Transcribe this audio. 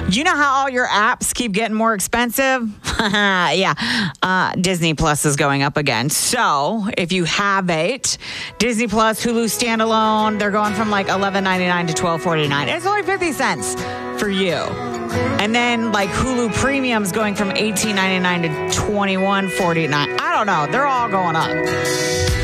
You know how all your apps keep getting more expensive? Yeah. Disney Plus is going up again. So if you have it, Disney Plus, Hulu standalone, they're going from like $11.99 to $12.49. It's only 50 cents for you. And then like Hulu Premium's going from $18.99 to $21.49. I don't know. They're all going up.